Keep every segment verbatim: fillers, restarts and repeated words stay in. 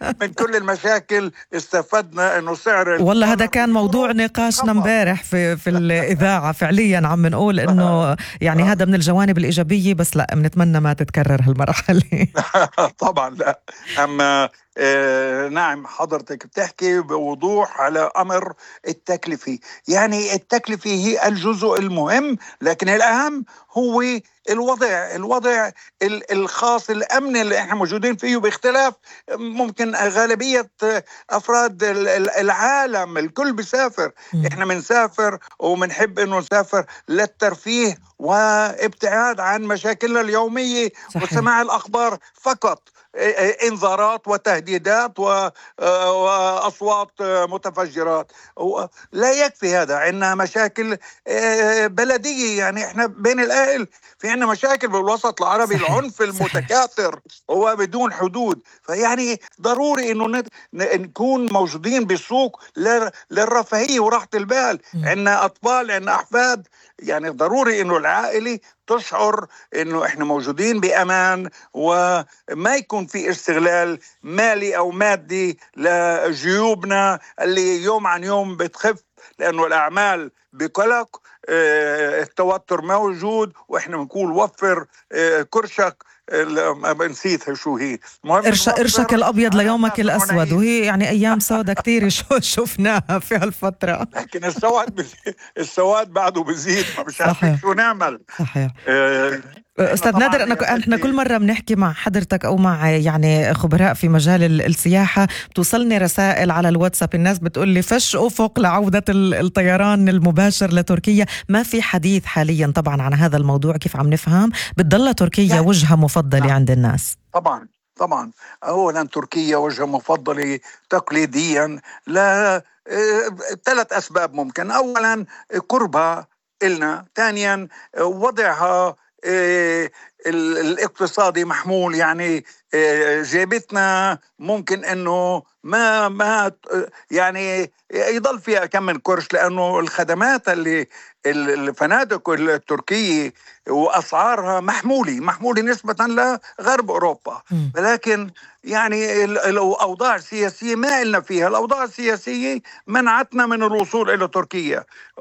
من كل المشاكل استفدنا انه سعر والله هذا كان موضوع نقاشنا امبارح في في الاذاعه، فعليا عم نقول انه يعني هذا من الجوانب الايجابيه، بس لا بنتمنى ما تتكرر هالمرحله. طبعا لا. اما آه نعم، حضرتك بتحكي بوضوح على أمر التكلفة. يعني التكلفة هي الجزء المهم، لكن الأهم هو الوضع الوضع الخاص، الأمن اللي احنا موجودين فيه، باختلاف ممكن غالبية أفراد العالم. الكل بيسافر، احنا منسافر ومنحب انه نسافر للترفيه وابتعاد عن مشاكلنا اليومية. صحيح. وسماع الأخبار فقط، انذارات وتهديدات واصوات متفجرات. لا يكفي هذا، عندنا مشاكل بلديه. يعني احنا بين الاهل في عندنا مشاكل بالوسط العربي. صحيح. العنف المتكاثر هو بدون حدود. فيعني ضروري انه نكون موجودين بالسوق للرفاهيه وراحه البال. عندنا اطفال، عندنا احفاد. يعني ضروري انه العائله تشعر انه احنا موجودين بامان، وما يكون في استغلال مالي او مادي لجيوبنا اللي يوم عن يوم بتخف، لانه الاعمال بقلق، اه التوتر موجود، واحنا بنقول وفر اه كرشك. نسيتها شو هي، قرش قرشك الابيض ليومك الاسود، وهي يعني ايام سودة كتير شو شفناها في هالفتره. لكن السواد بزيد. السواد بعده بزيد، ما مش عارفين شو نعمل. صحيح. اه أستاذ نادر، أنا إحنا كل مرة بنحكي مع حضرتك أو مع يعني خبراء في مجال السياحة بتوصلني رسائل على الواتساب، الناس بتقول لي فش أفق لعودة الطيران المباشر لتركيا. ما في حديث حاليا طبعا عن هذا الموضوع، كيف عم نفهم بتضل تركيا وجهة مفضلة عند الناس؟ طبعا طبعا. أولا تركيا وجهة مفضلة تقليديا ل ثلاث أسباب ممكن. أولا قربها إلنا، ثانيا وضعها إيه الاقتصادي محمول. يعني إيه جيبتنا ممكن انه ما ما يعني يضل فيها كم من قرش، لانه الخدمات اللي الفنادق التركية واسعارها محمولة محمولة نسبة لغرب اوروبا. ولكن يعني الاوضاع السياسية ما إلنا فيها. الاوضاع السياسية منعتنا من الوصول الى تركيا.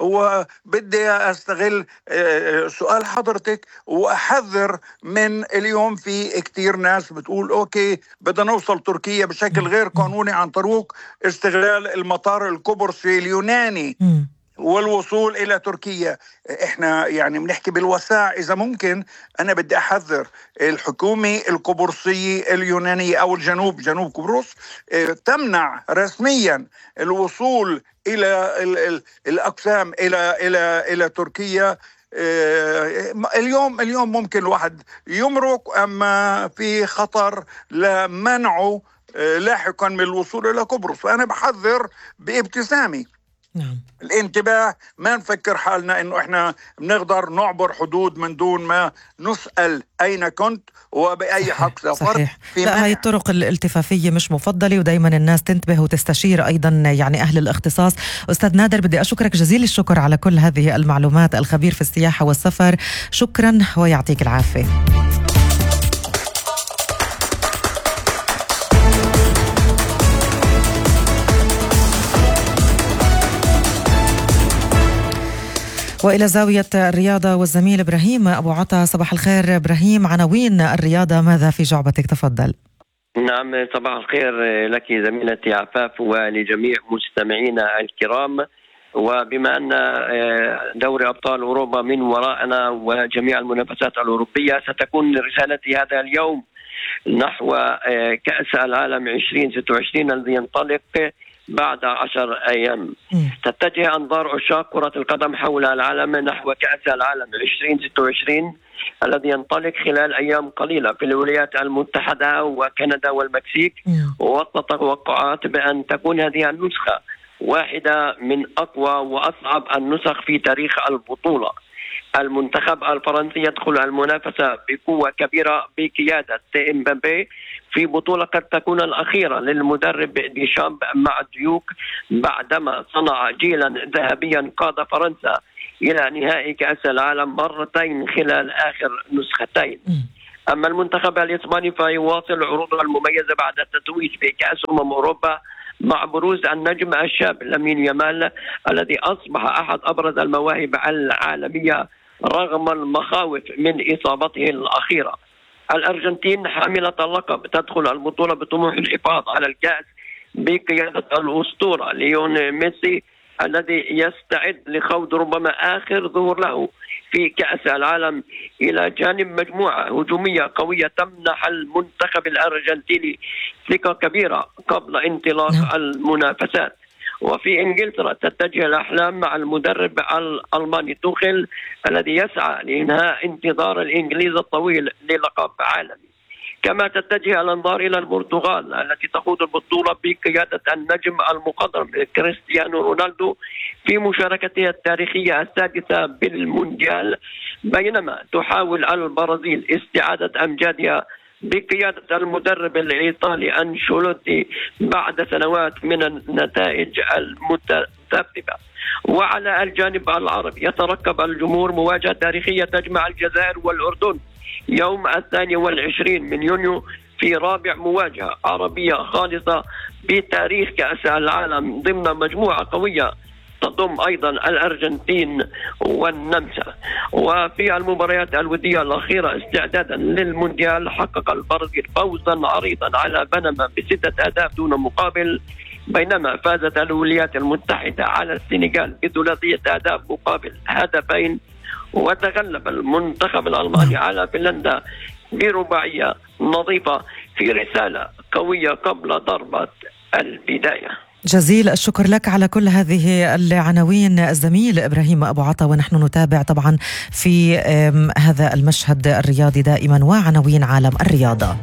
وبدي استغل سؤال حضرتك واحذر من اليوم في كتير ناس بتقول اوكي بدنا نوصل تركيا بشكل غير قانوني عن طريق استغلال المطار القبرصي اليوناني والوصول إلى تركيا. إحنا يعني بنحكي بالوساع إذا ممكن. أنا بدي أحذر الحكومة القبرصية اليونانية أو الجنوب جنوب قبرص تمنع رسميا الوصول إلى الأقسام إلى إلى إلى تركيا. اليوم اليوم ممكن الواحد يمرق، أما في خطر لمنعه لاحقا من الوصول إلى قبرص. فأنا بحذر بابتسامي. نعم. الانتباه، ما نفكر حالنا انه احنا بنقدر نعبر حدود من دون ما نسأل اين كنت وبأي حق سافرت. لا، هاي الطرق الالتفافية مش مفضلة، ودايما الناس تنتبه وتستشير ايضا يعني اهل الاختصاص. استاذ نادر، بدي اشكرك جزيل الشكر على كل هذه المعلومات، الخبير في السياحة والسفر. شكرا ويعطيك العافية. وإلى زاوية الرياضة والزميل إبراهيم أبو عطا. صباح الخير إبراهيم، عناوين الرياضة ماذا في جعبتك؟ تفضل. نعم، صباح الخير لك زميلتي عفاف ولجميع مستمعينا الكرام. وبما أن دوري أبطال أوروبا من وراءنا وجميع المنافسات الأوروبية، ستكون رسالتي هذا اليوم نحو كأس العالم عشرين ستة وعشرين الذي ينطلق بعد عشر أيام. تتجه أنظار عشاق كرة القدم حول العالم نحو كأس العالم عشرين ستة وعشرين الذي ينطلق خلال أيام قليلة في الولايات المتحدة وكندا والمكسيك. والتوقعات بأن تكون هذه النسخة واحدة من أقوى وأصعب النسخ في تاريخ البطولة. المنتخب الفرنسي يدخل المنافسة بقوة كبيرة بقيادة إمبابي في بطولة قد تكون الأخيرة للمدرب ديشامب مع ديوك، بعدما صنع جيلا ذهبيا قاد فرنسا إلى نهائي كأس العالم مرتين خلال آخر نسختين. أما المنتخب الإسباني فيواصل عروضه المميزة بعد التتويج بكأس أمم أوروبا مع بروز النجم الشاب لامين يامال الذي أصبح أحد أبرز المواهب العالمية رغم المخاوف من إصابته الأخيرة. الأرجنتين حاملة اللقب تدخل البطولة بطموح الحفاظ على الكأس بقيادة الأسطورة ليون ميسي الذي يستعد لخوض ربما آخر ظهور له في كأس العالم إلى جانب مجموعة هجومية قوية تمنح المنتخب الأرجنتيني ثقة كبيرة قبل انطلاق المنافسات. وفي إنجلترا تتجه الأحلام مع المدرب الألماني توخيل الذي يسعى لإنهاء انتظار الإنجليز الطويل للقب عالمي. كما تتجه الأنظار إلى البرتغال التي تخوض البطولة بقيادة النجم المقدم كريستيانو رونالدو في مشاركته التاريخية السادسة بالمونديال، بينما تحاول البرازيل استعادة أمجادها بقيادة المدرب الإيطالي أنشيلوتي بعد سنوات من النتائج المتذبذبة. وعلى الجانب العربي يترقب الجمهور مواجهة تاريخية تجمع الجزائر والأردن يوم الثاني والعشرين من يونيو في رابع مواجهة عربية خالصة بتاريخ كأس العالم ضمن مجموعة قوية تضم أيضا الأرجنتين والنمسا. وفي المباريات الودية الأخيرة استعدادا للمونديال حقق البرازيل فوزا عريضا على بنما بستة أهداف دون مقابل، بينما فازت الولايات المتحدة على السنغال بثلاثية أهداف مقابل هدفين، وتغلب المنتخب الألماني على فنلندا برباعية نظيفة في رسالة قوية قبل ضربة البداية. جزيل الشكر لك على كل هذه العناوين الزميل إبراهيم أبو عطا، ونحن نتابع طبعا في هذا المشهد الرياضي دائما وعناوين عالم الرياضة.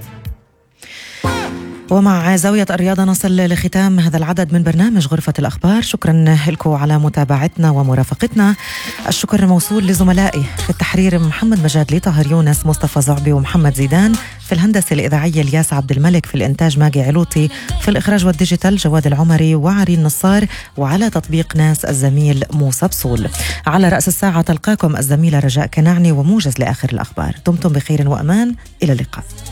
ومع زاوية الرياضة نصل لختام هذا العدد من برنامج غرفة الأخبار. شكرا لكم على متابعتنا ومرافقتنا. الشكر موصول لزملائي في التحرير محمد مجاد، طاهر يونس، مصطفى زعبي ومحمد زيدان، في الهندسة الإذاعية الياس عبد الملك، في الإنتاج ماجي علوطي، في الإخراج والديجيتال جواد العمري وعرين نصار، وعلى تطبيق ناس الزميل موسى بصول. على رأس الساعة تلقاكم الزميلة رجاء كنعني وموجز لآخر الأخبار. دمتم بخير وأمان، إلى اللقاء.